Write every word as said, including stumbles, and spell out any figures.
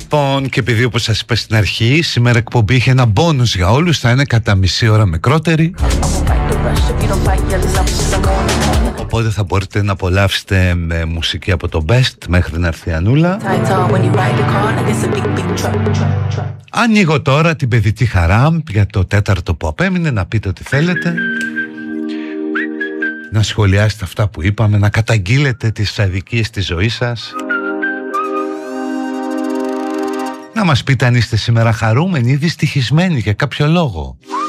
Λοιπόν, και επειδή όπως σας είπα στην αρχή, σήμερα εκπομπή είχε ένα μπόνους για όλους, θα είναι κατά μισή ώρα μικρότερη. Οπότε θα μπορείτε να απολαύσετε με μουσική από το Best μέχρι να έρθει η Ανούλα. Ανοίγω τώρα την παιδική χαρά για το τέταρτο που απέμεινε, να πείτε ό,τι θέλετε, να σχολιάσετε αυτά που είπαμε, να καταγγείλετε τις αδικίες της ζωής σας, να μας πείτε αν είστε σήμερα χαρούμενοι ή δυστυχισμένοι για κάποιο λόγο.